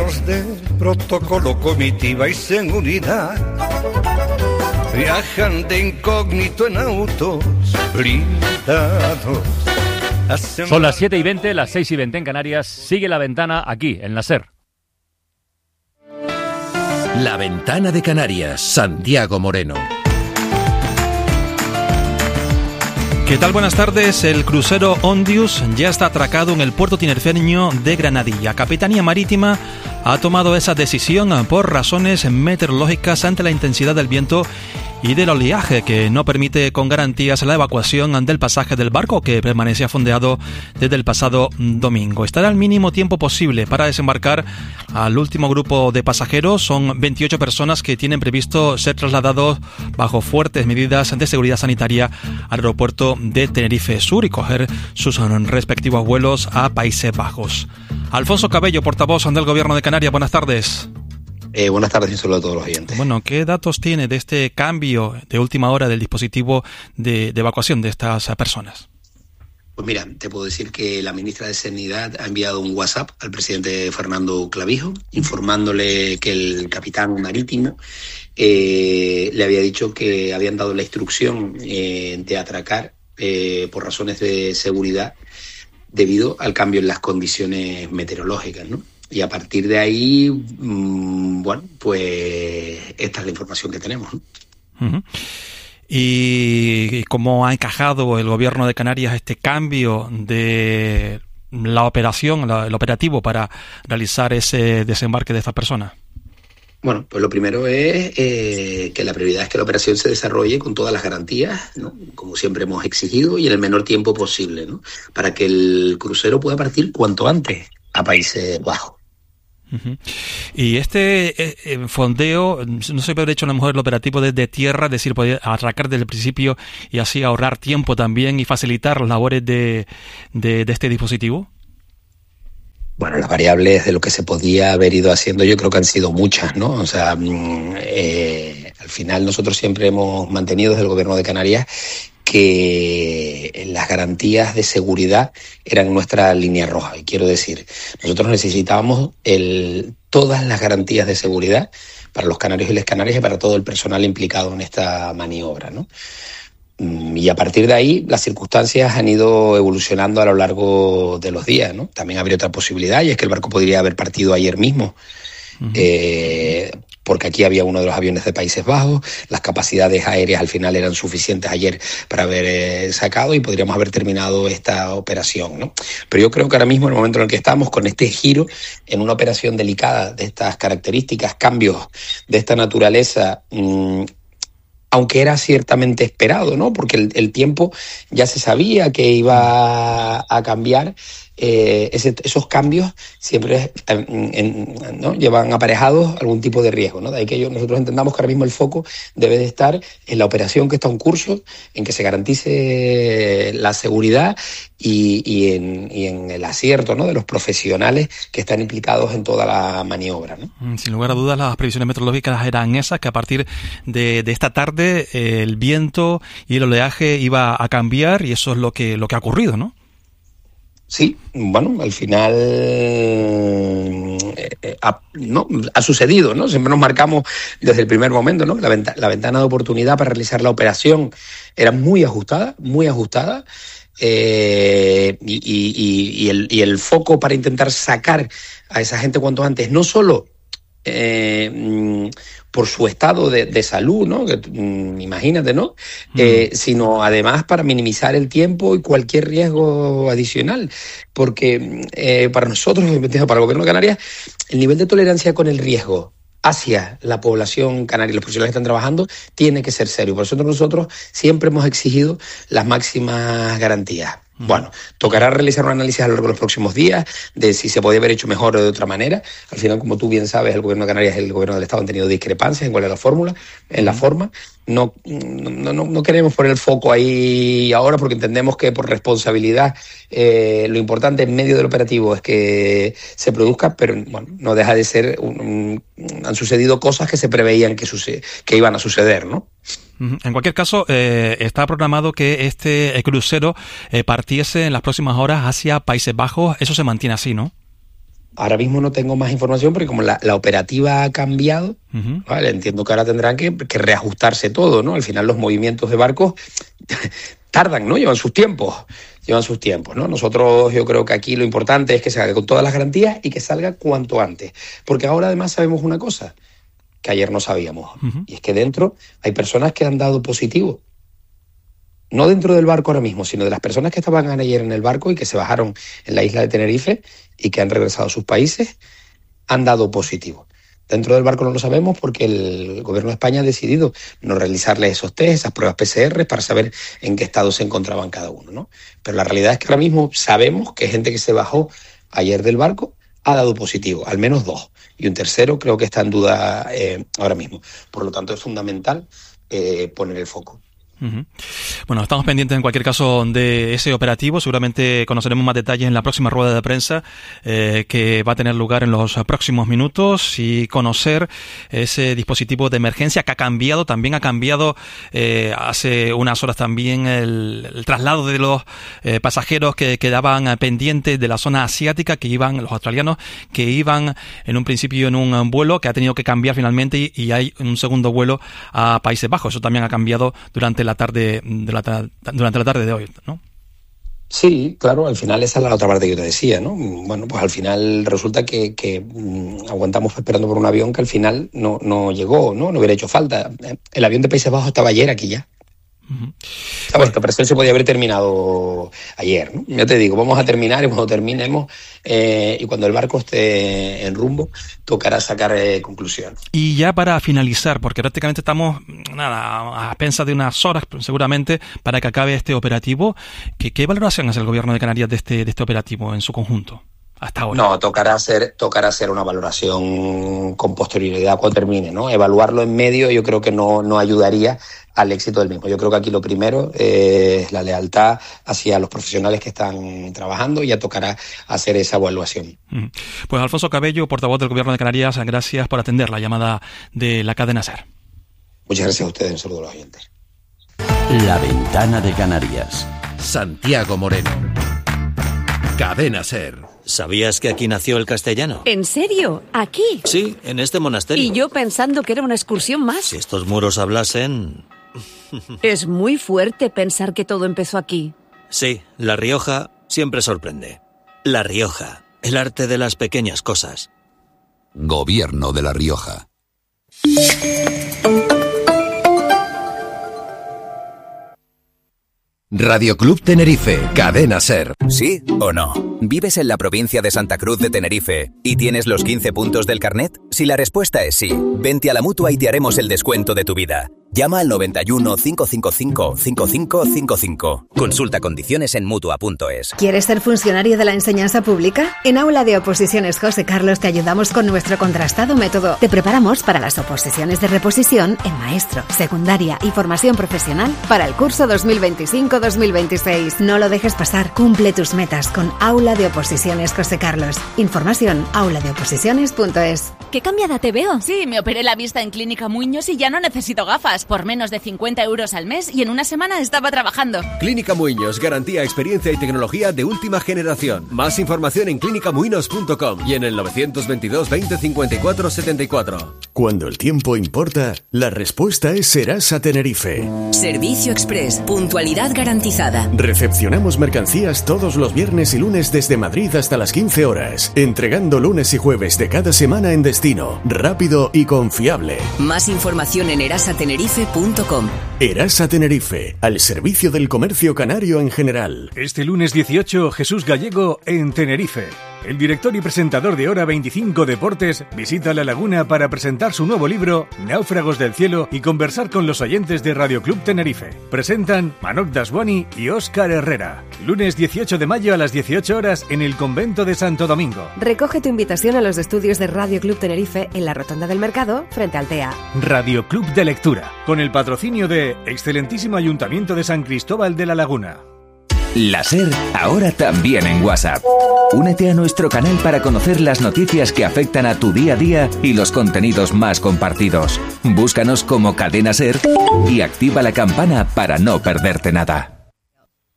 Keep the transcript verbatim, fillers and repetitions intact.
Llenos de protocolo, comitiva y seguridad, viajan de incógnito en autos blindados. Son las siete y veinte, las seis y veinte en Canarias. Sigue La Ventana aquí, en la SER. La Ventana de Canarias, Santiago Moreno. ¿Qué tal? Buenas tardes. El crucero Ondius ya está atracado en el puerto tinerfeño de Granadilla. Capitanía Marítima ha tomado esa decisión por razones meteorológicas ante la intensidad del viento y del oleaje que no permite con garantías la evacuación del pasaje del barco que permanecía fondeado desde el pasado domingo. Estará al mínimo tiempo posible para desembarcar al último grupo de pasajeros. Son veintiocho personas que tienen previsto ser trasladados bajo fuertes medidas de seguridad sanitaria al aeropuerto de Tenerife Sur y coger sus respectivos vuelos a Países Bajos. Alfonso Cabello, portavoz del Gobierno de Canarias, buenas tardes. Eh, buenas tardes y un saludo a todos los oyentes. Bueno, ¿qué datos tiene de este cambio de última hora del dispositivo de, de evacuación de estas personas? Pues mira, te puedo decir que la ministra de Sanidad ha enviado un WhatsApp al presidente Fernando Clavijo informándole que el capitán marítimo eh, le había dicho que habían dado la instrucción eh, de atracar eh, por razones de seguridad debido al cambio en las condiciones meteorológicas, ¿no? Y a partir de ahí, mmm, bueno, pues esta es la información que tenemos, ¿no? Uh-huh. ¿Y cómo ha encajado el Gobierno de Canarias este cambio de la operación, la, el operativo para realizar ese desembarque de estas personas? Bueno, pues lo primero es eh, que la prioridad es que la operación se desarrolle con todas las garantías, ¿no? Como siempre hemos exigido, y en el menor tiempo posible, ¿no? Para que el crucero pueda partir cuanto antes a Países Bajos. Uh-huh. Y este eh, fondeo no se puede hecho a lo mejor el operativo desde tierra, es decir, poder atracar desde el principio y así ahorrar tiempo también y facilitar las labores de, de, de este dispositivo. Bueno, las variables de lo que se podía haber ido haciendo yo creo que han sido muchas, ¿no? O sea, eh, al final nosotros siempre hemos mantenido desde el Gobierno de Canarias que las garantías de seguridad eran nuestra línea roja. Y quiero decir, nosotros necesitábamos el, todas las garantías de seguridad para los canarios y las canarias y para todo el personal implicado en esta maniobra, ¿no? Y a partir de ahí las circunstancias han ido evolucionando a lo largo de los días, ¿no? También habría otra posibilidad y es que el barco podría haber partido ayer mismo. Uh-huh. Eh, porque aquí había uno de los aviones de Países Bajos, las capacidades aéreas al final eran suficientes ayer para haber eh, sacado y podríamos haber terminado esta operación, ¿no? Pero yo creo que ahora mismo, en el momento en el que estamos, con este giro en una operación delicada de estas características, cambios de esta naturaleza, mmm, aunque era ciertamente esperado, ¿no? Porque el, el tiempo ya se sabía que iba a cambiar. Eh, ese, esos cambios siempre en, en, ¿no? llevan aparejados algún tipo de riesgo, ¿no? De ahí que yo, nosotros entendamos que ahora mismo el foco debe de estar en la operación que está en curso, en que se garantice la seguridad y, y, en, y en el acierto, ¿no? de los profesionales que están implicados en toda la maniobra, ¿no? Sin lugar a dudas, las previsiones meteorológicas eran esas, que a partir de, de esta tarde eh, el viento y el oleaje iba a cambiar y eso es lo que, lo que ha ocurrido, ¿no? Sí, bueno, al final eh, eh, ha, no, ha sucedido, ¿no? Siempre nos marcamos desde el primer momento, ¿no? La, venta, la ventana de oportunidad para realizar la operación era muy ajustada, muy ajustada, eh, y, y, y, el, y el foco para intentar sacar a esa gente cuanto antes, no solo eh, por su estado de, de salud, ¿no? Que, imagínate, ¿no? Mm. Eh, sino además para minimizar el tiempo y cualquier riesgo adicional, porque eh, para nosotros, para el Gobierno de Canarias, el nivel de tolerancia con el riesgo hacia la población canaria y los profesionales que están trabajando tiene que ser serio. Por eso nosotros siempre hemos exigido las máximas garantías. Bueno, tocará realizar un análisis a lo largo de los próximos días de si se podía haber hecho mejor o de otra manera. Al final, como tú bien sabes, el Gobierno de Canarias y el Gobierno del Estado han tenido discrepancias en cuál es la fórmula, en la forma. No, no, no, no queremos poner el foco ahí ahora porque entendemos que por responsabilidad eh, lo importante en medio del operativo es que se produzca, pero bueno, no deja de ser, un, un, han sucedido cosas que se preveían que, suce- que iban a suceder, ¿no? En cualquier caso, eh, está programado que este crucero eh, partiese en las próximas horas hacia Países Bajos. Eso se mantiene así, ¿no? Ahora mismo no tengo más información porque como la, la operativa ha cambiado, uh-huh. ¿vale? Entiendo que ahora tendrán que, que reajustarse todo, ¿no? Al final los movimientos de barcos tardan, ¿no? Llevan sus tiempos, llevan sus tiempos, ¿no? Nosotros yo creo que aquí lo importante es que salga con todas las garantías y que salga cuanto antes. Porque ahora además sabemos una cosa que ayer no sabíamos, uh-huh. y es que dentro hay personas que han dado positivo. No dentro del barco ahora mismo, sino de las personas que estaban ayer en el barco y que se bajaron en la isla de Tenerife y que han regresado a sus países, han dado positivo. Dentro del barco no lo sabemos porque el gobierno de España ha decidido no realizarles esos test, esas pruebas P C R, para saber en qué estado se encontraban cada uno, ¿no? Pero la realidad es que ahora mismo sabemos que gente que se bajó ayer del barco ha dado positivo, al menos dos. Y un tercero creo que está en duda eh, ahora mismo. Por lo tanto, es fundamental eh, poner el foco. Uh-huh. Bueno, estamos pendientes en cualquier caso de ese operativo. Seguramente conoceremos más detalles en la próxima rueda de prensa eh, que va a tener lugar en los próximos minutos, y conocer ese dispositivo de emergencia que ha cambiado. También ha cambiado eh, hace unas horas también el, el traslado de los eh, pasajeros que quedaban pendientes de la zona asiática, que iban, los australianos, que iban en un principio en un vuelo que ha tenido que cambiar finalmente, y, y hay un segundo vuelo a Países Bajos. Eso también ha cambiado durante la la tarde de la ta- durante la tarde de hoy, ¿no? Sí, claro, al final esa es la otra parte que yo te decía, ¿no? Bueno, pues al final resulta que, que mmm, aguantamos esperando por un avión que al final no, no llegó, ¿no? No hubiera hecho falta. El avión de Países Bajos estaba ayer aquí ya. Uh-huh. ¿Sabes? Esta operación se podía haber terminado ayer, ¿no? Ya te digo, vamos a terminar, y cuando terminemos eh, y cuando el barco esté en rumbo, tocará sacar eh, conclusiones. Y ya para finalizar, porque prácticamente estamos nada a pensas de unas horas seguramente para que acabe este operativo, ¿qué, qué valoración hace el gobierno de Canarias de este, de este operativo en su conjunto hasta ahora? No, tocará hacer, tocará hacer una valoración con posterioridad cuando termine, ¿no? Evaluarlo en medio yo creo que no, no ayudaría al éxito del mismo. Yo creo que aquí lo primero eh, es la lealtad hacia los profesionales que están trabajando, y ya tocará hacer esa evaluación. Pues Alfonso Cabello, portavoz del Gobierno de Canarias, gracias por atender la llamada de la cadena SER. Muchas gracias a ustedes, un saludo a los oyentes. La Ventana de Canarias. Santiago Moreno. Cadena SER. ¿Sabías que aquí nació el castellano? ¿En serio? ¿Aquí? Sí, en este monasterio. Y yo pensando que era una excursión más. Si estos muros hablasen... Es muy fuerte pensar que todo empezó aquí. Sí, La Rioja siempre sorprende. La Rioja, el arte de las pequeñas cosas. Gobierno de La Rioja. Radio Club Tenerife, Cadena SER. ¿Sí o no? ¿Vives en la provincia de Santa Cruz de Tenerife y tienes los quince puntos del carnet? Si la respuesta es sí, vente a la Mutua y te haremos el descuento de tu vida. Llama al noventa y uno, cinco cinco cinco, cinco cinco cinco cinco. Consulta condiciones en mutua punto es. ¿Quieres ser funcionario de la enseñanza pública? En Aula de Oposiciones José Carlos te ayudamos con nuestro contrastado método. Te preparamos para las oposiciones de reposición en maestro, secundaria y formación profesional para el curso dos mil veinticinco dos mil veintiséis. No lo dejes pasar. Cumple tus metas con Aula de Oposiciones José Carlos. Información aula de oposiciones punto es. ¿Qué cambiada te veo? Sí, me operé la vista en Clínica Muñoz y ya no necesito gafas. Por menos de cincuenta euros al mes y en una semana estaba trabajando. Clínica Muñoz, garantía, experiencia y tecnología de última generación. Más información en clínica muñoz punto com y en el novecientos veintidós veinte cincuenta y cuatro setenta y cuatro. Cuando el tiempo importa, la respuesta es Serasa Tenerife. Servicio Express, puntualidad garantizada. Recepcionamos mercancías todos los viernes y lunes desde Madrid hasta las quince horas, entregando lunes y jueves de cada semana en destino, rápido y confiable. Más información en erasa tenerife punto com. Erasa Tenerife, al servicio del comercio canario en general. Este lunes dieciocho, Jesús Gallego en Tenerife. El director y presentador de Hora veinticinco Deportes visita La Laguna para presentar su nuevo libro, Náufragos del Cielo, y conversar con los oyentes de Radio Club Tenerife. Presentan Manok Daswani y Óscar Herrera. Lunes dieciocho de mayo a las dieciocho horas en el Convento de Santo Domingo. Recoge tu invitación a los estudios de Radio Club Tenerife en la Rotonda del Mercado, frente al T E A. Radio Club de Lectura, con el patrocinio de Excelentísimo Ayuntamiento de San Cristóbal de la Laguna. La SER, ahora también en WhatsApp. Únete a nuestro canal para conocer las noticias que afectan a tu día a día y los contenidos más compartidos. Búscanos como Cadena SER y activa la campana para no perderte nada.